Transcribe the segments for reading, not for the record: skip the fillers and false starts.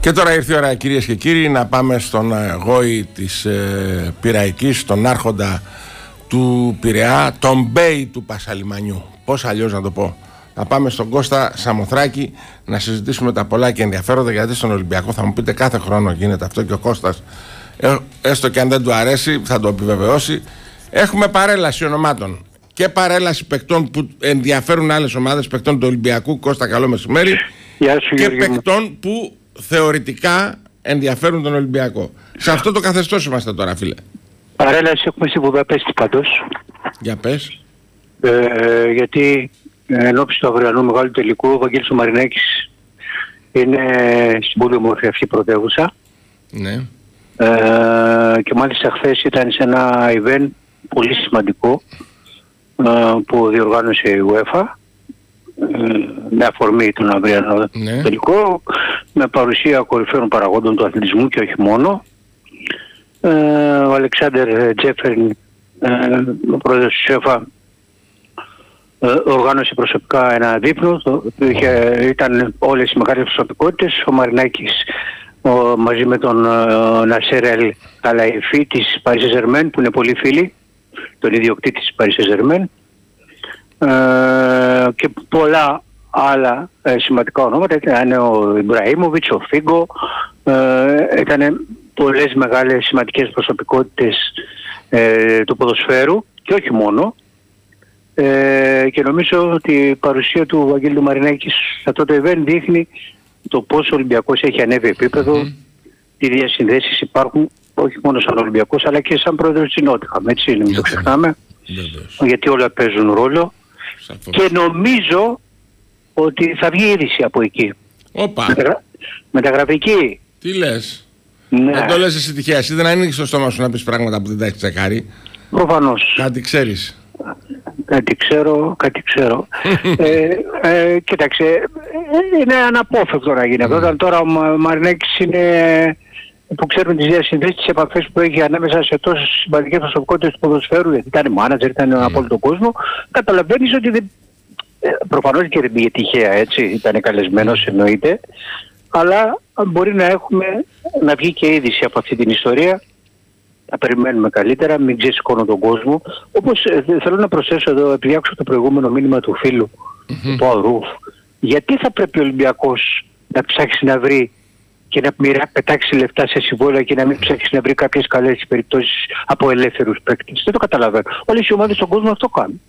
Και τώρα ήρθε η ώρα, κυρίες και κύριοι, να πάμε στον γόη της Πειραϊκής, τον άρχοντα του Πειραιά, τον Μπέι του Πασαλιμανιού. Πώς αλλιώς να το πω. Να πάμε στον Κώστα Σαμοθράκη να συζητήσουμε τα πολλά και ενδιαφέροντα, γιατί στον Ολυμπιακό θα μου πείτε κάθε χρόνο γίνεται αυτό και ο Κώστας, έστω και αν δεν του αρέσει, θα το επιβεβαιώσει. Έχουμε παρέλαση ονομάτων και παρέλαση παικτών που ενδιαφέρουν άλλες ομάδες, παικτών του Ολυμπιακού. Κώστα, καλό μεσημέρι. Και παικτών που θεωρητικά ενδιαφέρουν τον Ολυμπιακό. Σε αυτό το καθεστώς είμαστε τώρα, φίλε. Παρέλαση έχουμε στη Βουδαπέστη πάντως. Για πες. Γιατί εν ώψη του αυριανού μεγάλου τελικού, ο Βαγγέλης ο Μαρινάκης είναι στην πολύ όμορφη αυτή πρωτεύουσα. Ναι. Και μάλιστα χθες ήταν σε ένα event πολύ σημαντικό που διοργάνωσε η UEFA με αφορμή τον αυριανό τελικό, με παρουσία κορυφαίων παραγόντων του αθλητισμού και όχι μόνο. Ο Αλεξάνδερ Τζέφερν, ο πρόεδρος της UEFA, οργάνωσε προσωπικά ένα δείπνο. Ήταν όλες οι μεγάλες προσωπικότητες. Ο Μαρινάκης μαζί με τον Νασέρ Ελ Καλαϊφή της Paris Saint-Germain, που είναι πολύ φίλοι, τον ιδιοκτήτη της Paris Saint-Germain, και πολλά άλλα σημαντικά ονόματα. Ήταν ο Ιμπραήμοβιτς, ο Φίγκο, ήταν πολλές μεγάλες σημαντικές προσωπικότητες του ποδοσφαίρου και όχι μόνο. Και νομίζω ότι η παρουσία του Βαγγέλη του Μαρινάκη σε αυτό το event δείχνει το πόσο ο Ολυμπιακός έχει ανέβει επίπεδο, τι διασυνδέσεις υπάρχουν όχι μόνο σαν Ολυμπιακός αλλά και σαν πρόεδρος της Νότιχαμ, έτσι, μην το ξεχνάμε, γιατί όλα παίζουν ρόλο. Και νομίζω ότι θα βγει είδηση από εκεί. Όπα. Μεταγραφική. Τι λες? Ναι. Δεν το λες εσύ τυχαία, εσύ δεν ανοίγεις το στόμα σου να πεις πράγματα που δεν τα έχεις τσεκάρει. Προφανώς. Κάτι ξέρεις. Κάτι ξέρω. Κοίταξε, είναι αναπόφευκτο να γίνει αυτό. Όταν τώρα ο Μαρινάκης είναι, που ξέρουμε τις διασυνδέσεις, τις επαφές που έχει ανάμεσα σε τόσες σημαντικές προσωπικότητες του ποδοσφαίρου, γιατί ήταν μάνατζερ, ήταν από όλο τον κόσμο, καταλαβαίνεις ότι δεν, προφανώς και δεν πήγε τυχαία, έτσι, ήταν καλεσμένος εννοείται, αλλά μπορεί να βγει και είδηση από αυτή την ιστορία. Να περιμένουμε καλύτερα, μην ξεσηκώνω τον κόσμο. Όπως θέλω να προσθέσω εδώ, επειδή άκουσα το προηγούμενο μήνυμα του φίλου, του Αουρούφ, γιατί θα πρέπει ο Ολυμπιακός να ψάξει να βρει και να πετάξει λεφτά σε συμβόλαια και να μην ψάξει να βρει κάποιες καλές περιπτώσεις από ελεύθερους παίκτες? Δεν το καταλαβαίνω. Όλες οι ομάδες στον κόσμο αυτό κάνουν.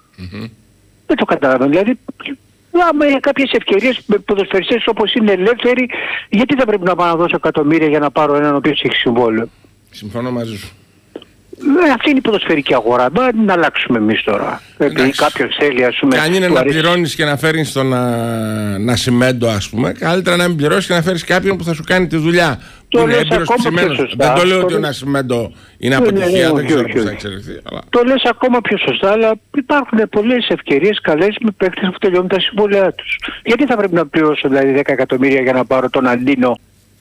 Δεν το καταλαβαίνω. Δηλαδή, άμα για κάποιες ευκαιρίες με ποδοσφαιριστές όπως είναι ελεύθεροι, γιατί θα πρέπει να πάω να δώσω εκατομμύρια για να πάρω έναν ο οποίος έχει συμβόλαιο? Συμφωνώ μαζί σου. Αυτή είναι η ποδοσφαιρική αγορά. Δεν να αλλάξουμε εμείς τώρα. Επειδή κάποιος θέλει, ας πούμε. Και αν είναι να πληρώνεις και να φέρεις τον Νασιμέντο, ας πούμε, καλύτερα να μην πληρώσεις και να φέρεις κάποιον που θα σου κάνει τη δουλειά. Το λες ακόμα πιο σωστά. Δεν το λέω ότι ο Νασιμέντο είναι αποτυχία, δεν ξέρω πώς θα εξελιχθεί. Το λες ακόμα πιο σωστά, αλλά υπάρχουν πολλές ευκαιρίες καλές με παίκτες που τελειώνουν τα συμβόλαιά τους. Γιατί θα πρέπει να πληρώσω δηλαδή 10 εκατομμύρια για να πάρω τον Αντίνο?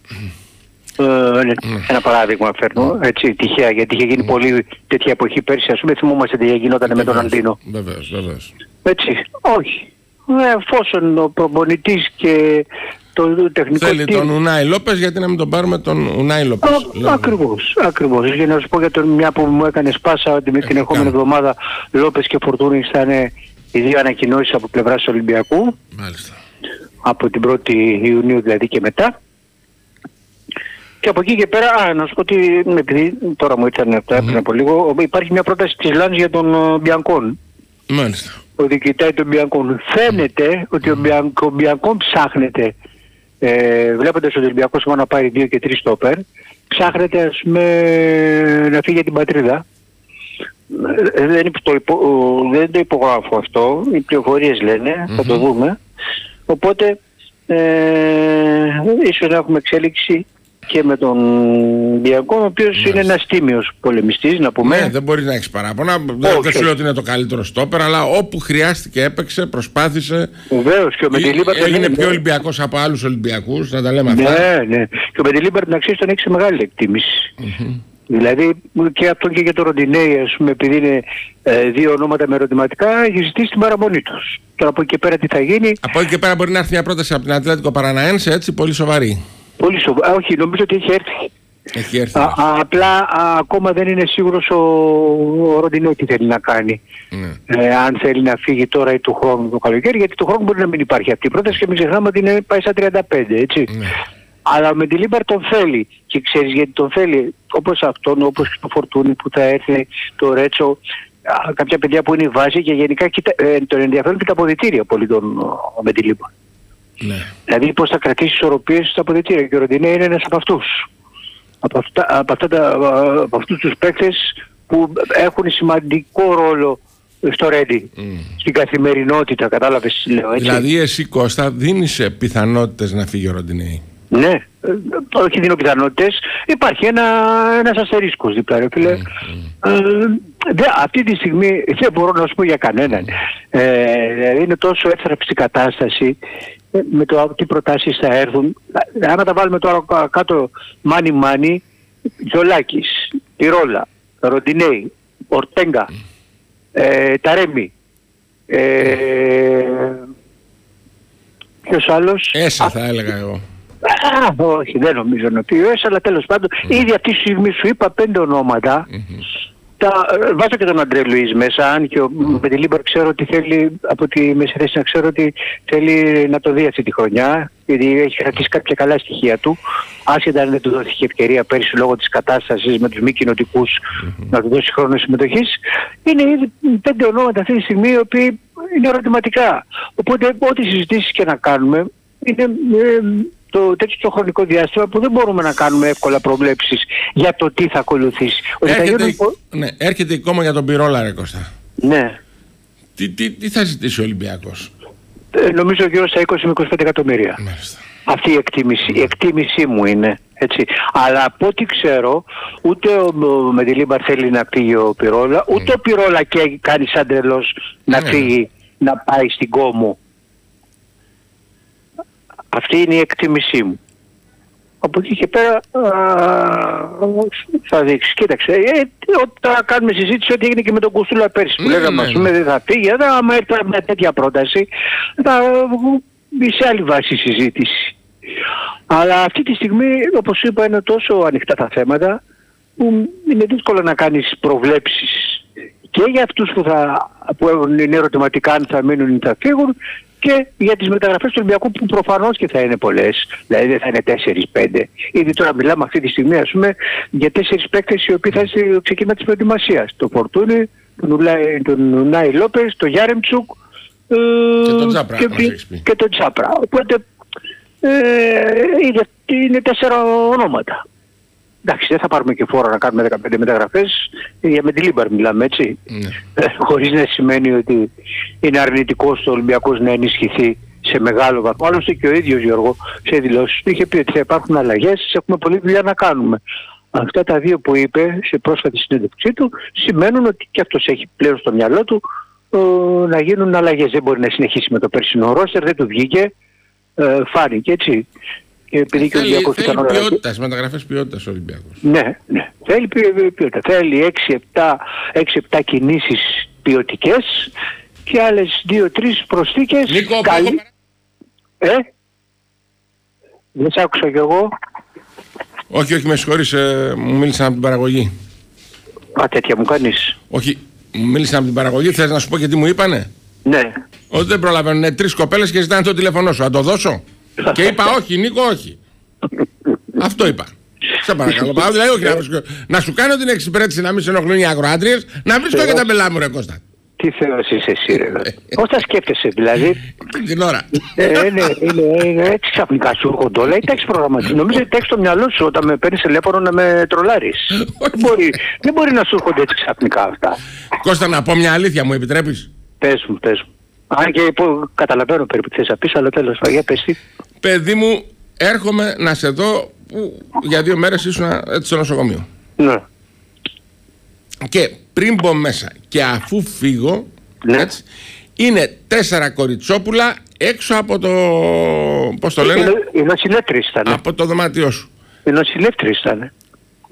Ένα παράδειγμα φέρνω, έτσι, τυχαία, γιατί είχε γίνει πολύ τέτοια εποχή πέρσι, ας πούμε, θυμόμαστε τι γινόταν με τον Αντίνο. Βεβαίως. Έτσι, όχι. Εφόσον ο προπονητής και το τεχνικό θέλει τον Ουνάι Λόπες, γιατί να μην τον πάρουμε τον Ουνάι Λόπες? Ακριβώς. Για να σου πω, για μια που μου έκανε σπάσα, ότι με την ερχόμενη εβδομάδα Λόπες και Φορτούνης θα είναι οι δύο ανακοινώσεις από πλευράς του Ολυμπιακού. Μάλιστα. Από την 1η Ιουνίου δηλαδή και μετά. Και από εκεί και πέρα, να σου πω ότι, επειδή τώρα μου ήρθαν αυτά πριν από λίγο, υπάρχει μια πρόταση της Λάνς για τον Μπιανκόν. Μάλιστα. Ο διοικητάει τον Μπιανκόν. Φαίνεται ότι ο Μπιανκόν ψάχνεται, βλέποντας ότι ο Ολυμπιακός μόνο να πάρει 2 και 3 στόπερ, ψάχνεται, ας πούμε, να φύγει για την πατρίδα. Δεν το υπογράφω αυτό, οι πληροφορίες λένε, θα το δούμε. Οπότε, ίσως να έχουμε εξέλιξη και με τον Μπιανκόν, ο οποίος είναι ένας τίμιος πολεμιστής, να πούμε. Ναι, δεν μπορείς να έχεις παράπονα. Δεν σου λέω ότι είναι το καλύτερο στόπερ, αλλά όπου χρειάστηκε έπαιξε, προσπάθησε. Βεβαίως, και ο Μεντιλίμπαρ έγινε πιο Ολυμπιακός από άλλους Ολυμπιακούς, να τα λέμε αυτά. Ναι. Και ο Μεντιλίμπαρ, να ξέρεις, τον έχει σε μεγάλη εκτίμηση. Δηλαδή και αυτό και για το Ροντινέι, ας πούμε, επειδή είναι δύο ονόματα με ερωτηματικά, έχει ζητήσει την παραμονή τους. Τώρα από εκεί και πέρα τι θα γίνει? Από εκεί και πέρα μπορεί να έρθει μια πρόταση από την Ατλέτικο Παραναένσε, έτσι, πολύ σοβαρή. Πολύ σοβαρά. Όχι, νομίζω ότι έχει έρθει. Έχει έρθει. Απλά ακόμα δεν είναι σίγουρος ο Ροντινέη τι θέλει να κάνει. Αν θέλει να φύγει τώρα ή του χρόνου το καλοκαίρι, γιατί του χρόνου μπορεί να μην υπάρχει αυτή η πρόταση και μην ξεχνάμε ότι πάει στα 35, έτσι. Αλλά ο Μεντιλίμπαρ τον θέλει. Και ξέρεις γιατί τον θέλει? Όπως αυτόν, όπως και το Φορτούνι που θα έρθει, το Ρέτσο, κάποια παιδιά που είναι η βάση, και γενικά τον ενδιαφέρουν και τα αποδυτήρια πολύ τον Μεντιλίμπαρ. Δηλαδή πώς θα κρατήσει ισορροπίες στα αποδυτήρια, και ο Ροντινέη είναι ένας από αυτούς. Από αυτούς τους παίκτες που έχουν σημαντικό ρόλο στο Ρέντι, στην καθημερινότητα, κατάλαβες, λέω, έτσι. Δηλαδή εσύ, Κώστα, δίνεις πιθανότητες να φύγει ο Ροντινέη? Ναι, όχι δίνω πιθανότητες, υπάρχει ένας αστερίσκος δίπλα, ρε φίλε. Αυτή τη στιγμή δεν μπορώ να σου πω για κανέναν. Είναι τόσο έθραυστη κατάσταση με το τι προτάσεις θα έρθουν. Αν τα βάλουμε τώρα κάτω μάνι, Τζολάκης, Πυρόλα, Ροντινέη, Ορτέγκα, Ταρέμι, ποιος άλλος? Έσα θα έλεγα εγώ. Όχι, δεν νομίζω να πει ο Έσα, αλλά τέλος πάντων ήδη αυτή τη στιγμή σου είπα 5 ονόματα. Βάζω και τον Αντρέ Λουίς μέσα, αν και ο Μεντιλίμπαρ ξέρω ότι θέλει, από τη μέση θέση να ξέρω ότι θέλει να το δει αυτή τη χρονιά, γιατί έχει κρατήσει κάποια καλά στοιχεία του, άσχετα αν δεν του δόθηκε ευκαιρία πέρυσι λόγω της κατάστασης με τους μη κοινοτικούς να του δώσει χρόνο συμμετοχής. Είναι ήδη 5 ονόματα αυτή τη στιγμή οι οποίοι είναι ερωτηματικά. Οπότε ό,τι συζητήσεις και να κάνουμε είναι τέτοιο χρονικό διάστημα που δεν μπορούμε να κάνουμε εύκολα προβλέψεις για το τι θα ακολουθήσει. Έρχεται η κόμμα για τον Πυρόλα, ρε Κώστα. Ναι. Τι θα ζητήσει ο Ολυμπιακός? Νομίζω γύρω στα 20 με 25 εκατομμύρια. Μάλιστα. Αυτή η εκτίμησή μου είναι, έτσι. Αλλά από ό,τι ξέρω, ούτε ο Μεντιλίμπαρ θέλει να φύγει ο Πυρόλα, ούτε ο Πυρόλα και κάνει σαν τρελός να φύγει, να πάει στην Κόμο. Αυτή είναι η εκτίμησή μου. Από εκεί και πέρα θα δείξει. Κοίταξε, όταν κάνουμε συζήτηση, ό,τι έγινε και με τον Κουστούλα πέρσι, που λέγαμε, ας πούμε, δεν θα φύγει, άμα έρθει μια τέτοια πρόταση, θα μπει σε άλλη βάση συζήτηση. Αλλά αυτή τη στιγμή, όπως είπα, είναι τόσο ανοιχτά τα θέματα, που είναι δύσκολο να κάνεις προβλέψεις και για αυτούς που είναι ερωτηματικά αν θα μείνουν ή θα φύγουν, και για τις μεταγραφές του Ολυμπιακού που προφανώς και θα είναι πολλές, δηλαδή δεν θα είναι 4-5. Ήδη τώρα μιλάμε αυτή τη στιγμή, ας πούμε, για 4 παίκτες οι οποίοι θα είναι στο ξεκίνημα της προετοιμασίας. Το Φορτούνι, τον Ουνάι Λόπες, τον Γιάρεμτσουκ και τον Τσάπρα. Οπότε είναι 4 ονόματα. Εντάξει, δεν θα πάρουμε και φόρο να κάνουμε 15 μεταγραφές, για Μεντιλίμπαρ μιλάμε, έτσι. Χωρίς να σημαίνει ότι είναι αρνητικό στο Ολυμπιακός να ενισχυθεί σε μεγάλο βαθμό. Άλλωστε και ο ίδιος, Γιώργο, σε δηλώσεις του είχε πει ότι θα υπάρχουν αλλαγές, έχουμε πολλή δουλειά να κάνουμε. Αυτά τα δύο που είπε σε πρόσφατη συνέντευξή του σημαίνουν ότι και αυτός έχει πλέον στο μυαλό του να γίνουν αλλαγές. Δεν μπορεί να συνεχίσει με το περσινό ρόστερ, δεν του βγήκε, φάνηκε, έτσι. Θέλει ποιότητας, μεταγραφές ποιότητας ο Ολυμπιακός. Ναι. Θέλει ποιότητα. Θέλει 6-7 κινήσεις ποιοτικές και άλλες 2-3 προσθήκες. Νίκο, δεν σ' άκουσα κι εγώ. Όχι, με συγχωρείς, μου μίλησαν από την παραγωγή. Τέτοια μου κάνεις? Όχι, μου μίλησαν από την παραγωγή, θες να σου πω και τι μου είπανε? Ναι. Ότι δεν προλαβαίνουν 3 κοπέλες και ζητάνε το τηλέφωνο σου, να το δώσω? Και είπα όχι, Νίκο, όχι. Αυτό είπα. Σε παρακαλώ. Δηλαδή, όχι να σου κάνω την εξυπηρέτηση να μην σε ενοχλούν οι αγροάντριες, να βρεις το και τα μπελά μου, ρε Κώστα. Τι θεός είσαι εσύ, ρε. Πώς τα σκέφτεσαι, δηλαδή? Την ώρα. Είναι έτσι ξαφνικά σου έρχονται όλα ή τα έχεις προγραμματίσει? Νομίζω ότι τα έχεις στο μυαλό σου όταν με παίρνεις τηλέφωνο να με τρολάρεις. Δεν μπορεί να σου έρχονται έτσι ξαφνικά αυτά. Κώστα, να πω μια αλήθεια, μου επιτρέπεις? Πες μου. Αν και καταλαβαίνω περίπου τι θες να πεις, αλλά τέλος πάντων, πες τι. Παιδί μου, έρχομαι να σε δω που για 2 μέρες ήσουν έτσι στο νοσοκομείο. Ναι. Και πριν μπω μέσα και αφού φύγω, ναι. Έτσι, είναι 4 κοριτσόπουλα έξω από το, πώς το λένε? Οι νοσηλεύτρες ήταν. Από το δωμάτιό σου. Οι νοσηλεύτρες ήταν.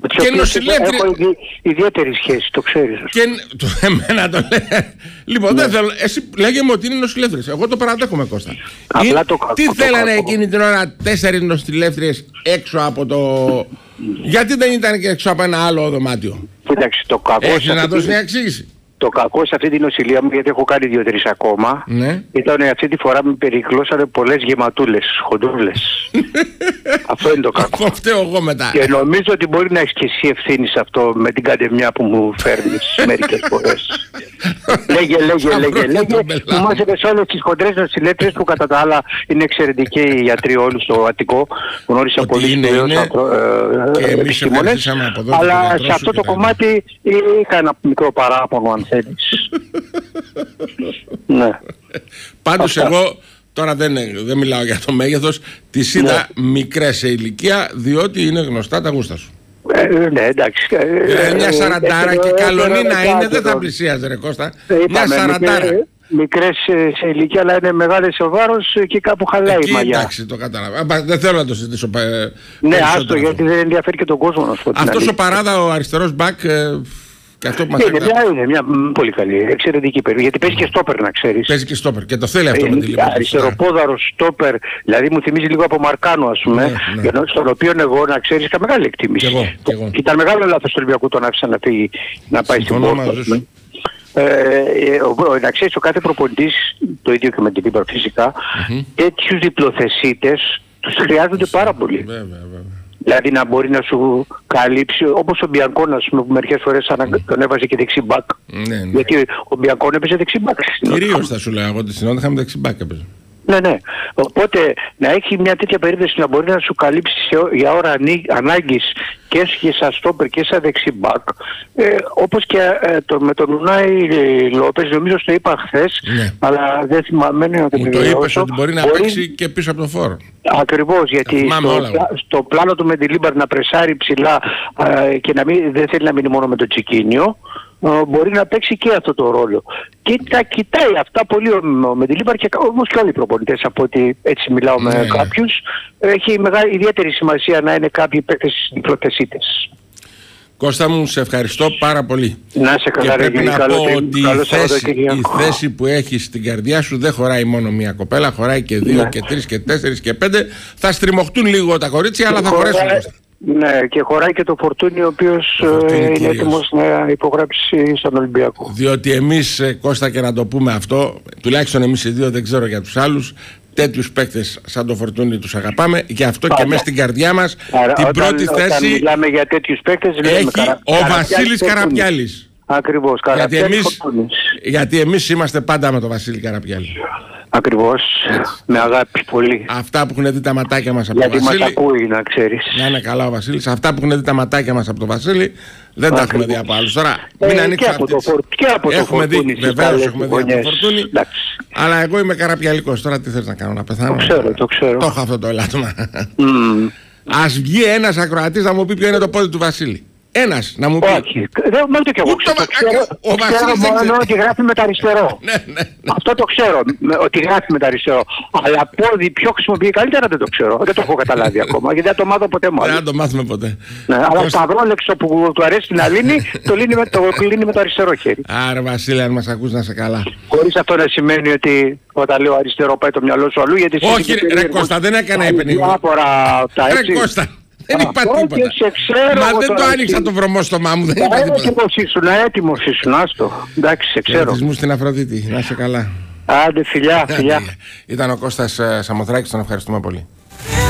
Και νοσηλεύτριες. Έχω ιδιαίτερη σχέση, το ξέρεις. Και εμένα το λέει. Λοιπόν, δεν θέλω. Εσύ λέγε μου ότι είναι νοσηλεύτριες. Εγώ το παραδέχομαι, Κώστα. Τι θέλανε εκείνη την ώρα 4 νοσηλεύτριες έξω από το. Γιατί δεν ήταν και έξω από ένα άλλο δωμάτιο? Κοίταξε, το κακό. Έχει να δώσει μια εξήγηση. Το κακό σε αυτή την νοσηλεία μου, γιατί έχω κάνει 2-3 ακόμα, ναι, ήταν αυτή τη φορά με περικλώσανε πολλές γεματούλες, χοντρούλες. Αυτό είναι το κακό. Αυτό φταίω εγώ μετά. Και νομίζω ότι μπορεί να έχεις και εσύ ευθύνη σε αυτό με την καντεμιά που μου φέρνεις μερικές φορές. Λέγε. Μου μάζευες όλες τις χοντρές νοσηλεύτριες που κατά τα άλλα είναι εξαιρετικοί οι γιατροί όλοι στο Αττικό. Γνώρισα πολλοί επιστήμονες. Αλλά σε αυτό το κομμάτι είχα ένα μικρό παράπονο, αν θέλεις. Ναι. Πάντως εγώ τώρα δεν μιλάω για το μέγεθος. Τις είδα μικρές σε ηλικία, διότι είναι γνωστά τα γούστα σου. Ναι, εντάξει. Μια 40 και καλονή να είναι, δεν θα πλησίαζε, ρε Κώστα. Μια 40. Μικρές σε ηλικία, αλλά είναι μεγάλες σε βάρος και κάπου χαλάει η μαγιά. Εντάξει, το κατάλαβα. Δεν θέλω να το συζητήσω. Ναι, άστο, γιατί δεν ενδιαφέρει και τον κόσμο να σου πω. Αυτός ο Παράδα, ο αριστερός μπακ. Και αυτό που μας είναι μια πολύ καλή, εξαιρετική περίπτωση. Γιατί παίζει και στόπερ, να ξέρεις. Παίζει και στόπερ και το θέλει αυτό με τη Λίβερπουλ. Αριστεροπόδαρο στόπερ, δηλαδή μου θυμίζει λίγο από Μαρκάνο, ας πούμε. Ναι. Στον οποίο εγώ, να ξέρεις, είχα μεγάλη εκτίμηση. Και ήταν μεγάλο λάθος του Ολυμπιακού τον άφησα να φύγει, να πάει στην Πόρτο. Να ξέρεις, ο κάθε προπονητής, το ίδιο και με την Λίβερπουλ φυσικά, τέτοιους διπλοθεσίτες τους χρειάζονται πάρα πολύ. Δηλαδή να μπορεί να σου καλύψει, όπως ο Μπιανκόν, ας πούμε, που μερικές φορές τον έβαζε και δεξί μπακ. Ναι. Γιατί ο Μπιανκόν έπαιζε δεξί μπακ. Κυρίως θα σου λέω, εγώ τη συνόδια είχαμε δεξί μπακ έπαιζε. Ναι. Οπότε να έχει μια τέτοια περίπτωση να μπορεί να σου καλύψει για ώρα ανάγκης και σαν στόπερ και σαν δεξί μπακ, όπως και με τον Ουνάι Λόπες, νομίζω το είπα χθες, αλλά δεν θυμάμαι να το το είπες ότι μπορεί να παίξει και πίσω από το φόρο. Ακριβώς, γιατί στο πλάνο του με τη Λίμπαρ να πρεσάρει ψηλά και δεν θέλει να μείνει μόνο με το τσικίνιο, μπορεί να παίξει και αυτό το ρόλο. Και τα κοιτάει αυτά πολύ με τη Λίμπαρ, και όμως και όλοι οι προπονητές, από ότι έτσι μιλάω με κάποιους, έχει ιδιαίτερη σημασία να είναι κάποιοι παίκτες διπλοθεσίτες. Κώστα μου, σε ευχαριστώ πάρα πολύ. Να σε καλά, και πρέπει να πω ότι η θέση που έχεις στην καρδιά σου δεν χωράει μόνο μία κοπέλα, χωράει και 2 και 3 και 4 και 5. Θα λίγο τα κορίτσια, αλλά θα χωρέσουν. Ναι, και χωράει και το Φορτούνι, ο οποίος είναι έτοιμος να υπογράψει στον Ολυμπιακό. Διότι εμείς, Κώστα, και να το πούμε αυτό, τουλάχιστον εμείς οι δύο, δεν ξέρω για τους άλλους, τέτοιους παίκτες σαν το Φορτούνι τους αγαπάμε. Γι' αυτό και μέσα στην καρδιά μας την πρώτη θέση μιλάμε για τέτοιους παίκτες, έχει ο Βασίλης Καραπιάλης. Ακριβώς, γιατί εμείς είμαστε πάντα με τον Βασίλη Καραπιάλη. Ακριβώς, με αγάπη πολύ. Αυτά που έχουν δει τα ματάκια μας από τον Βασίλη. Γιατί μας ακούει, να ξέρεις. Να είναι καλά ο Βασίλης. Αυτά που έχουν δει τα ματάκια μας από τον Βασίλη δεν τα έχουμε δει από άλλους. Τώρα μην ανοίξουμε έχουμε δει, βεβαίως έχουμε δει από το Φορτούνι. Αλλά εγώ είμαι καραπιαλικός. Τώρα τι θες να κάνω, να πεθάνω? Το ξέρω. Το έχω αυτό το ελάττωμα. Ας βγει ένας ακροατής να μου πει ποιο είναι το πόδι του Βασίλη. Ένας να μου πει. Όχι, δεν το κι εγώ. Ο Βασίλης ξέρω μόνο ότι γράφει με τα αριστερό. Αυτό το ξέρω, ότι γράφει με τα αριστερό. Αλλά πόδι ποιο χρησιμοποιεί καλύτερα δεν το ξέρω. Δεν το έχω καταλάβει ακόμα, γιατί δεν το μάθω ποτέ μάλλον. Δεν το μάθουμε ποτέ. Αλλά το αυρόλεξο που του αρέσει την Αλήνη, το κλείνει με το αριστερό χέρι. Άρα Βασίλη, αν μας ακούς, να σε καλά. Χωρίς αυτό να σημαίνει ότι όταν λέω αριστερό πάει το μυαλό σου αλλού, γιατί... Όχι ρε Κώστα, δεν έκανα υπενιγμό. Ρε Κώστα. Δεν είπα τίποτα. Μα δεν το άνοιξα το βρωμόστομά μου. Δεν είπα τίποτα. Έτοιμος ήσουν, άστο. Εντάξει, σε ξέρω. Χαιρετισμούς στην Αφροδίτη. Να είσαι καλά. Άντε, φιλιά. Ήταν ο Κώστας Σαμοθράκης, τον ευχαριστούμε πολύ.